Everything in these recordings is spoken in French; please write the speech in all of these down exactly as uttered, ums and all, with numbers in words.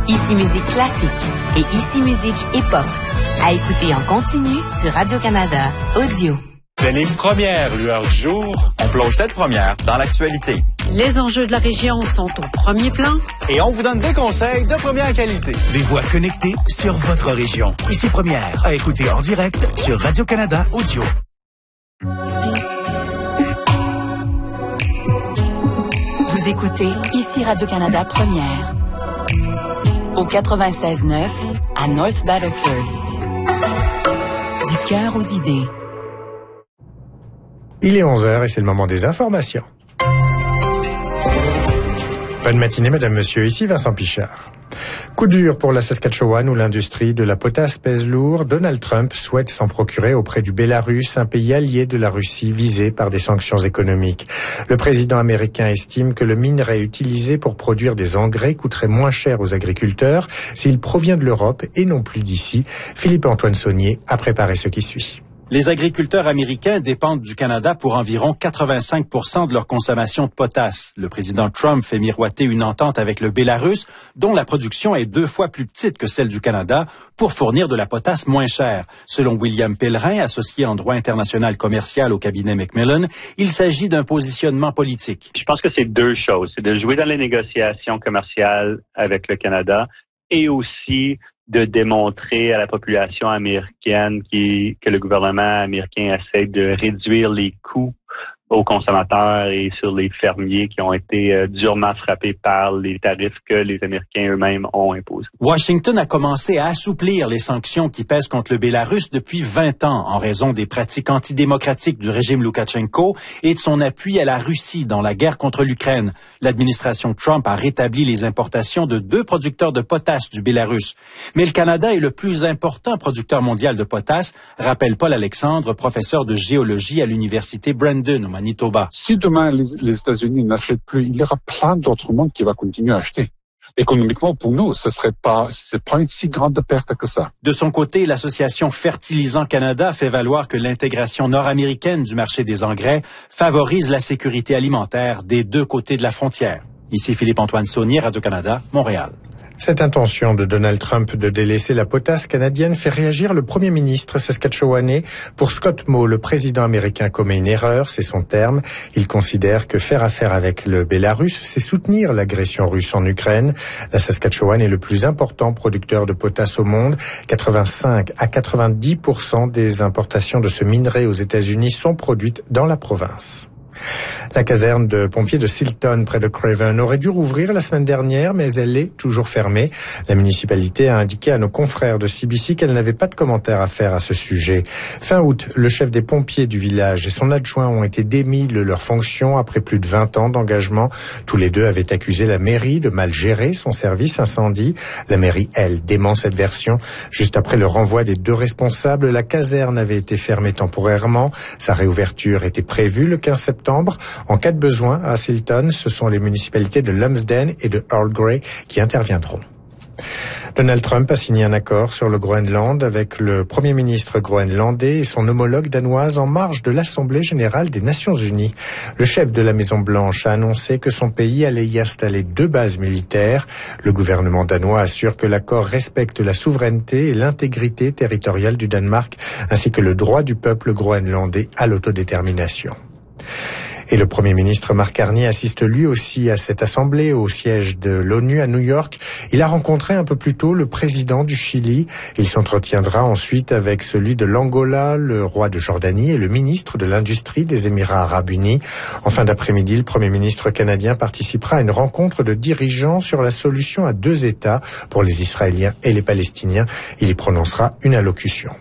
Ici Musique classique et Ici Musique hip-hop. À écouter en continu sur Radio-Canada Audio. Dès les premières lueurs du jour, on plonge tête première dans l'actualité. Les enjeux de la région sont au premier plan. Et on vous donne des conseils de première qualité. Des voix connectées sur votre région. Ici Première, à écouter en direct sur Radio-Canada Audio. Vous écoutez Ici Radio-Canada Première. Au quatre-vingt-seize neuf, à North Battleford. Du cœur aux idées. Il est onze heures et c'est le moment des informations. Bonne matinée, madame, monsieur. Ici Vincent Pichard. Coup dur pour la Saskatchewan où l'industrie de la potasse pèse lourd. Donald Trump souhaite s'en procurer auprès du Bélarus, un pays allié de la Russie visé par des sanctions économiques. Le président américain estime que le minerai utilisé pour produire des engrais coûterait moins cher aux agriculteurs s'il provient de l'Europe et non plus d'ici. Philippe-Antoine Saunier a préparé ce qui suit. Les agriculteurs américains dépendent du Canada pour environ quatre-vingt-cinq pour cent de leur consommation de potasse. Le président Trump fait miroiter une entente avec le Bélarus, dont la production est deux fois plus petite que celle du Canada, pour fournir de la potasse moins chère. Selon William Pellerin, associé en droit international commercial au cabinet Macmillan, il s'agit d'un positionnement politique. Je pense que c'est deux choses. C'est de jouer dans les négociations commerciales avec le Canada et aussi de démontrer à la population américaine qui, que le gouvernement américain essaie de réduire les coûts aux consommateurs et sur les fermiers qui ont été euh, durement frappés par les tarifs que les Américains eux-mêmes ont imposés. Washington a commencé à assouplir les sanctions qui pèsent contre le Bélarus depuis vingt ans en raison des pratiques antidémocratiques du régime Loukachenko et de son appui à la Russie dans la guerre contre l'Ukraine. L'administration Trump a rétabli les importations de deux producteurs de potasse du Bélarus. Mais le Canada est le plus important producteur mondial de potasse, rappelle Paul Alexandre, professeur de géologie à l'université Brandon au Manitoba. Si demain les, les États-Unis n'achètent plus, il y aura plein d'autres mondes qui vont continuer à acheter. Économiquement, pour nous, ce serait pas, c'est pas une si grande perte que ça. De son côté, l'association Fertilisant Canada fait valoir que l'intégration nord-américaine du marché des engrais favorise la sécurité alimentaire des deux côtés de la frontière. Ici Philippe-Antoine Saunier, Radio-Canada, Montréal. Cette intention de Donald Trump de délaisser la potasse canadienne fait réagir le premier ministre saskatchewanais. Pour Scott Moe, le président américain commet une erreur, c'est son terme. Il considère que faire affaire avec le Bélarus, c'est soutenir l'agression russe en Ukraine. La Saskatchewan est le plus important producteur de potasse au monde. quatre-vingt-cinq à quatre-vingt-dix pour cent des importations de ce minerai aux États-Unis sont produites dans la province. La caserne de pompiers de Silton, près de Craven, aurait dû rouvrir la semaine dernière, mais elle est toujours fermée. La municipalité a indiqué à nos confrères de C B C qu'elle n'avait pas de commentaires à faire à ce sujet. Fin août, le chef des pompiers du village et son adjoint ont été démis de leurs fonctions après plus de vingt ans d'engagement. Tous les deux avaient accusé la mairie de mal gérer son service incendie. La mairie, elle, dément cette version. Juste après le renvoi des deux responsables, la caserne avait été fermée temporairement. Sa réouverture était prévue le quinze septembre. En cas de besoin, à Silton, ce sont les municipalités de Lumsden et de Earl Grey qui interviendront. Donald Trump a signé un accord sur le Groenland avec le premier ministre groenlandais et son homologue danoise en marge de l'Assemblée générale des Nations unies. Le chef de la Maison-Blanche a annoncé que son pays allait y installer deux bases militaires. Le gouvernement danois assure que l'accord respecte la souveraineté et l'intégrité territoriale du Danemark, ainsi que le droit du peuple groenlandais à l'autodétermination. Et le Premier ministre Mark Carney assiste lui aussi à cette assemblée au siège de l'ONU à New York. Il a rencontré un peu plus tôt le président du Chili. Il s'entretiendra ensuite avec celui de l'Angola, le roi de Jordanie et le ministre de l'Industrie des Émirats arabes unis. En fin d'après-midi, le Premier ministre canadien participera à une rencontre de dirigeants sur la solution à deux États pour les Israéliens et les Palestiniens. Il y prononcera une allocution.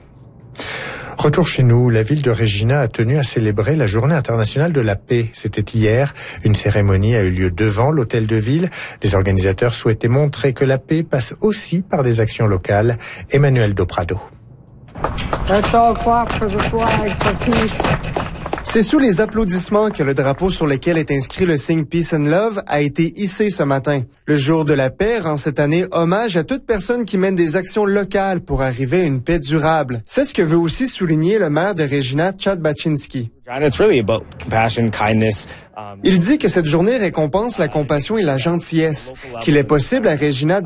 Retour chez nous, la ville de Regina a tenu à célébrer la Journée internationale de la paix. C'était hier. Une cérémonie a eu lieu devant l'hôtel de ville. Les organisateurs souhaitaient montrer que la paix passe aussi par des actions locales. Emmanuel Doprado. C'est sous les applaudissements que le drapeau sur lequel est inscrit le signe Peace and Love a été hissé ce matin. Le jour de la paix rend cette année hommage à toute personne qui mène des actions locales pour arriver à une paix durable. C'est ce que veut aussi souligner le maire de Regina, Chad Baczynski. Il dit que cette journée récompense la compassion et la gentillesse, qu'il est possible à Regina